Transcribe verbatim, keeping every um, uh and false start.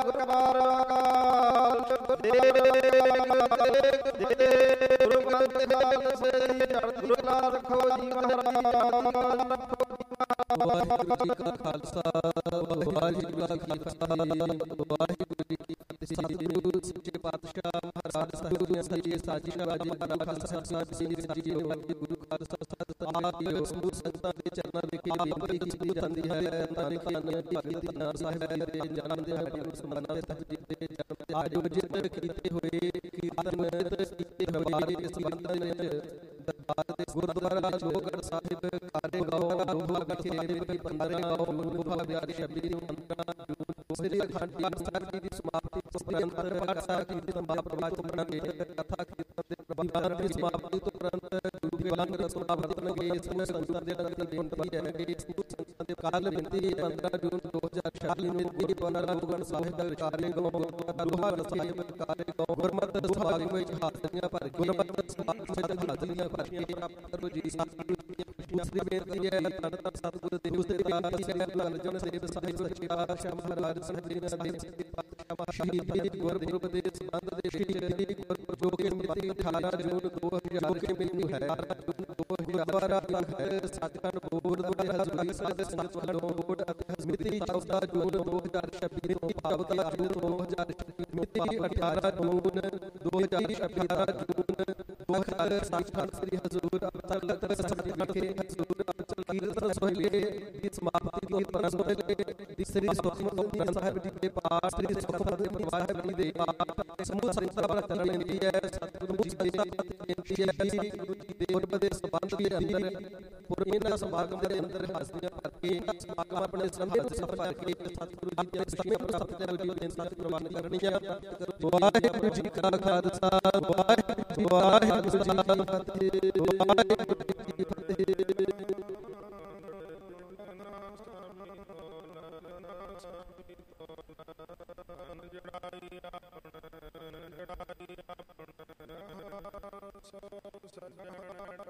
ਗੁਰਬਾਰ ਅਕਾਲ ਗੁਰੂ ਗ੍ਰੰਥ ਸਾਹਿਬ ਸੇ ਗੁਰੂ ਲਾ ਰੱਖੋ ਜੀ ਮਹਾਰਾਜ ਰੱਖੋ। ਵਾਹਿਗੁਰੂ ਜੀ ਕਾ ਖਾਲਸਾ ਵਾਹਿਗੁਰੂ ਜੀ ਕੀ ਫਤਿਹ। ਵਾਹਿਗੁਰੂ ਜੀ ਕੀ ਫਤਿਹ। ਸਤਿਗੁਰੂ ਸੱਚੇ ਪਾਤਸ਼ਾਹ ਮਹਾਰਾਜ ਸਾਹਿਬ ਨੇ ਸੱਚੇ ਸਾਜਿਸ਼ਾਹ ਜੀ ਦਾ ਖਾਲਸਾ ਸਾਹਿਬ ਜੀ ਜੀ ਗੁਰੂ ਖਾਲਸਾ ਸਾਹਿਬ ਆਪ ਹੀ ਸਮੂਹ ਸੰਗਤਾਂ ਦੇ ਚਰਨਾਂ ਵਿਖੇ ਬੇਨਤੀ ਕੀਤੀ ਜਾਂਦੀ ਹੈ। ਉਹਨਾਂ ਦੇ ਖਾਨ ਭਗਤ ਨਾਮ ਸਾਹਿਬ ਦੇ ਜਨਮ ਦਿਹਾੜੇ ਨੂੰ ਸਮਾਨਾ ਸਾਹਿਬ ਜੀ ਦੇ ਜਨਮ ਆਯੋਜਿਤ ਕੀਤੇ ਹੋਏ ਕੀਰਤਨ ਕੀਤੇ ਹੋਏ ਇਸ ਸੰਬੰਧ ਵਿੱਚ ਦਰਬਾਰ ਦੇ ਗੁਰਦੁਆਰਾ ਜੋਗੜ ਸਾਹਿਬ ਕਾਰੇ ਗਾਉਂ ਲੋਹਾ ਵਿਖੇ ਪੰਦਰਾਂ ਲੋਹਾ ਵਿਆਹ ਛੱਬੀ ਨੂੰ ਪੰਦਰਾਂ ਜੂਨ ਸ੍ਰੀ ਅਖੰਡ ਪਾਠ ਸਾਹਿਬ ਜੀ ਦੀ ਸਮਾਪਤੀ ਤੋਂ ਅੰਤਰ ਪਾਠ ਸਾਹਿਬ ਜੀ ਦੀ ਸਮਾਪਤੀ ਬਣਾਂਗੇ ਕਥਾ ਕੀਰਤਨ ਦੇ ਪ੍ਰਬੰਧਨ ਦੀ ਸਮਾਪਤੀ ਤੋਂ ਉਪਰੰਤ ਗੁਰੂ ਵਿਵਾਨ ਰਸਮ ਵਰਤਣਗੇ। ਇਸ ਨੂੰ ਸੰਗਤਾਂ ਦੇ ਅੰਦਰ ਬੇਨਤੀ ਹੈ ਕਿ ਇਸ ਨੂੰ ਸੰਗਤਾਂ ਦੇ ਕਾਲ ਬੇਨਤੀ ਪੰਦਰਾਂ ਜੂਨ ਦੋ ਹਜ਼ਾਰ ਛਿਆਲੀ ਨੂੰ ਦੀ ਪੁਨਰਗੁਣ ਸਾਹਿਬ ਦਾ ਵਿਚਾਰੇ ਗੋ ਲੋਹਾ ਸਾਹਿਬ ਕਾਰੇ ਗੋ ਗੁਰਮਤਿ ਸਮਾਗਮ ਵਿੱਚ ਹਾਜ਼ਰੀਆਂ ਭਰ ਗੁਰਮਤਿ ਸਮਾਗਮ ਵਿੱਚ ਹਾਜ਼ਰੀਆਂ ਭਰ ਕੇ ਪ੍ਰਾਪਤ ਕਰੋ ਜੀ। ਦੂਸਰੀ ਬੇਨਤੀ ਹੈ ਤਨ ਸਤਿਗੁਰੂ ਦੇ ਦੂਸਰੇ ਪਾਤਸ਼ਾਹ ਸਾਹਿਬ ਅਰਜਨ ਦੇਵ ਸਾਹਿਬ ਸੱਚੇ ਪਾਤਸ਼ਾਹ ਮਹਾਰਾਜ ਸਾਹਿਬ ਜੀ ਨੇ ਸੱਚੇ ਪਾਤਸ਼ਾਹ ਸ਼ਹੀਦੀ ਗੁਰਪੁਰਬ ਦੇ ਸੰਬੰਧ ਦੇ ਸ਼ਹੀਦੀ ਗੁਰਪੁਰਬ ਜੋ ਕਿ ਮਿਤੀ ਅਠਾਰਾਂ ਜੂਨ ਦੋ ਹਜ਼ਾਰ ਕੇ ਮਿਲੂ ਹੈ ਦੋ ਹਜ਼ਾਰ ਹੈ। ਸੱਚਖੰਡ ਗੁਰਦੁਆਰਾ ਹਜ਼ੂਰੀ ਸਾਹਿਬ ਸੰਗਤ ਵੱਲੋਂ ਬੋਰਡ ਅਤੇ ਮਿਤੀ ਚੌਦਾਂ ਜੂਨ ਦੋ ਹਜ਼ਾਰ ਛੱਬੀ ਤੋਂ ਚੌਦਾਂ ਜੂਨ ਦੋ ਹਜ਼ਾਰ ਛੱਬੀ ਮਿਤੀ ਅਠਾਰਾਂ ਜੂਨ ਦੋ ਹਜ਼ਾਰ ਅਠਾਰਾਂ ਜੂਨ ਦੋ ਹਜ਼ਾਰ ਸੱਚਖੰਡ ਸ੍ਰੀ ਹਜ਼ੂਰ ਤਖਤ ਸੱਚਖੰਡ ਕੇ ਹਜ਼ੂਰ ਕੀਰਤਨ ਸੋਹਿਲੇ ਦੀ ਸਮਾਪਤੀ ਦੀ ਪਰੰਪਰਾ ਸ੍ਰੀ ਸੁਖਮਨੀ ਸਾਹਿਬ ਜੀ ਦੇ ਪਾਠ ਸ੍ਰੀ ਸੁਖਮਨੀ ਸਾਹਿਬ ਜੀ ਦੇ ਪਾਠ ਸਮੂਹ ਸੰਗਤਾਂ ਵੱਲ ਕਰਨ ਬੇਨਤੀ ਹੈ। ਸਤਿਗੁਰੂ ਜੀ ਦੀ ਬੇਨਤੀ ਹੈ ਕਿ ਗੁਰੂ ਜੀ ਦੇ ਗੁਰਬ ਦੇ ਸੰਬੰਧ ਦੇ ਅੰਦਰ ਪੁਰਮਿੰਦਾ ਸਮਾਗਮ ਦੇ ਅੰਦਰ ਹਾਜ਼ਰੀਆਂ ਭਰ ਕੇ ਸਮਾਗਮ ਆਪਣੇ ਸੰਬੰਧ ਸਭ ਭਰ ਕੇ ਸਤਿਗੁਰੂ ਜੀ ਦੇ ਸਮੇਂ ਸਤਿਗੁਰੂ ਜੀ ਦੇ ਸਾਥ ਪ੍ਰਵਾਨ ਕਰਨੀਆਂ। ਵਾਹਿਗੁਰੂ ਜੀ ਕਾ ਖਾਲਸਾ ਵਾਹਿਗੁਰੂ ਵਾਹਿਗੁਰੂ ਜੀ ਕੀ ਫਤਿਹ। ਵਾਹਿਗੁਰੂ ਜੀ ਕੀ ਫਤਿਹ।